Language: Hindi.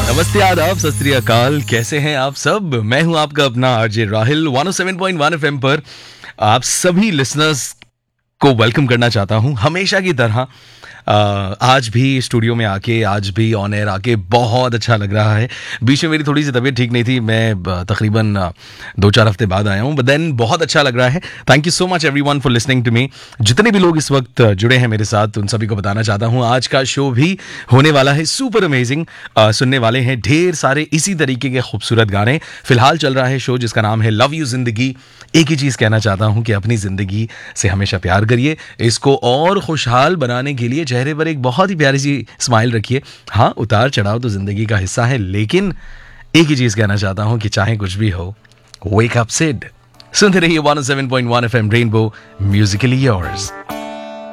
नमस्ते, आदाब, सत श्री अकाल। कैसे हैं आप सब? मैं हूं आपका अपना आरजे राहिल। 107.1 एफएम पर आप सभी लिसनर्स को वेलकम करना चाहता हूं। हमेशा की तरह आज भी स्टूडियो में आके, आज भी ऑन एयर आके बहुत अच्छा लग रहा है। बीच में मेरी थोड़ी सी तबीयत ठीक नहीं थी, मैं तकरीबन 2-4 हफ्ते बाद आया हूं, बट देन बहुत अच्छा लग रहा है। Thank you so much everyone for listening to me. जितने भी लोग इस वक्त जुड़े हैं मेरे साथ, उन सभी को बताना चाहता हूं आज का शो भी होने वाला है सुपर अमेजिंग। सुनने वाले हैं ढेर सारे इसी तरीके के खूबसूरत गाने। फिलहाल चल रहा है शो जिसका नाम है लव यू जिंदगी। एक ही चीज़ कहना चाहता हूं कि अपनी ज़िंदगी से हमेशा प्यार करिए, इसको और खुशहाल बनाने के लिए चेहरे पर एक बहुत ही प्यारी सी स्माइल रखिए। हाँ, उतार चढ़ाव तो ज़िंदगी का हिस्सा है, लेकिन एक ही चीज़ कहना चाहता हूं कि चाहे कुछ भी हो, वेक अप सिड। सुनते रहिए 107.1 एफएम रेनबो, म्यूजिकली योर्स।